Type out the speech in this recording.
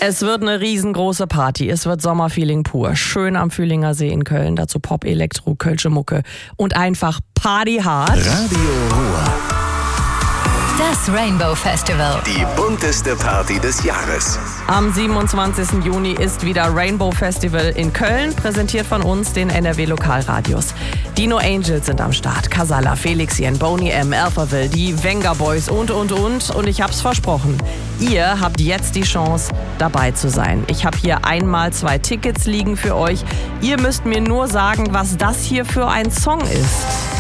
Es wird eine riesengroße Party. Es wird Sommerfeeling pur. Schön am Fühlinger See in Köln. Dazu Pop, Elektro, Kölsche Mucke und einfach Party hard. Radio Ruhr. Das Rainbow Festival. Die bunteste Party des Jahres. Am 27. Juni ist wieder Rainbow Festival in Köln, präsentiert von uns, den NRW Lokalradios. Die No Angels sind am Start, Casalla, Felixien, Boney M, Alphaville, die Venga Boys und. Und ich hab's versprochen, ihr habt jetzt die Chance, dabei zu sein. Ich habe hier einmal 2 Tickets liegen für euch. Ihr müsst mir nur sagen, was das hier für ein Song ist.